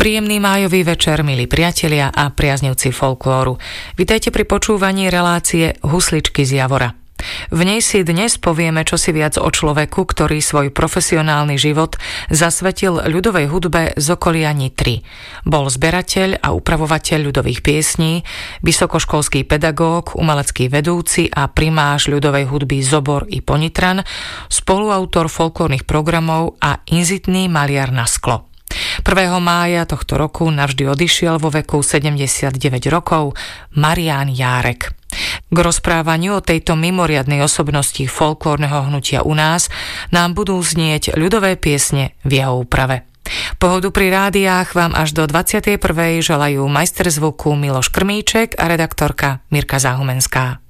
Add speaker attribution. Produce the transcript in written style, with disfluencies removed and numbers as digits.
Speaker 1: Príjemný májový večer, milí priatelia a priaznivci folklóru. Vitajte pri počúvaní relácie Husličky z Javora. V nej si dnes povieme čosi viac o človeku, ktorý svoj profesionálny život zasvetil ľudovej hudbe z okolia Nitry. Bol zberateľ a upravovateľ ľudových piesní, vysokoškolský pedagóg, umelecký vedúci a primáš ľudovej hudby Zobor i Ponitran, spoluautor folklórnych programov a inzitný maliar na sklo. 1. mája tohto roku navždy odišiel vo veku 79 rokov Marián Járek. K rozprávaniu o tejto mimoriadnej osobnosti folklórneho hnutia u nás nám budú znieť ľudové piesne v jeho úprave. Pohodu pri rádiách vám až do 21. želajú majster zvuku Miloš Krmíček a redaktorka Mirka Záhumenská.